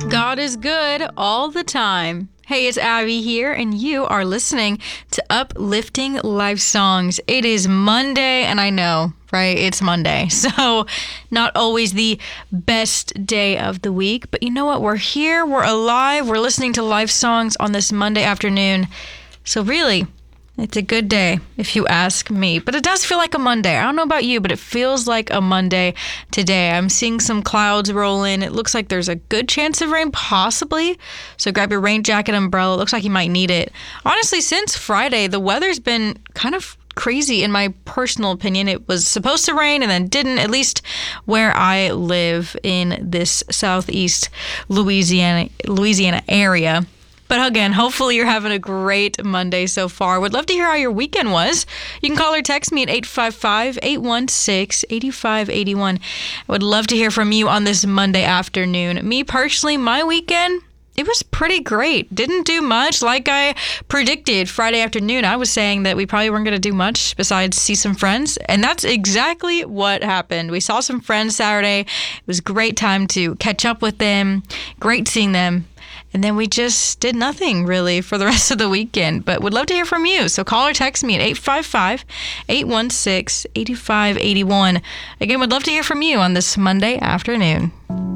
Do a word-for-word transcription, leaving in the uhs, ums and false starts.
God is good all the time. Hey, it's Abby here, and you are listening to Uplifting Life Songs. It is Monday, and I know, right? It's Monday, so not always the best day of the week. But you know what? We're here, we're alive, we're listening to life songs on this Monday afternoon. So really, it's a good day, if you ask me. But it does feel like a Monday. I don't know about you, but it feels like a Monday today. I'm seeing some clouds roll in. It looks like there's a good chance of rain, possibly. So grab your rain jacket, umbrella. It looks like you might need it. Honestly, since Friday, the weather's been kind of crazy in my personal opinion. It was supposed to rain and then didn't, at least where I live in this southeast Louisiana, Louisiana area. But again, hopefully you're having a great Monday so far. Would love to hear how your weekend was. You can call or text me at eight five five, eight one six, eight five eight one. I would love to hear from you on this Monday afternoon. Me personally, my weekend, it was pretty great. Didn't do much like I predicted Friday afternoon. I was saying that we probably weren't going to do much besides see some friends. And that's exactly what happened. We saw some friends Saturday. It was a great time to catch up with them. Great seeing them. And then we just did nothing really for the rest of the weekend. But would love to hear from you. So call or text me at eight five five, eight one six, eight five eight one. Again, would love to hear from you on this Monday afternoon.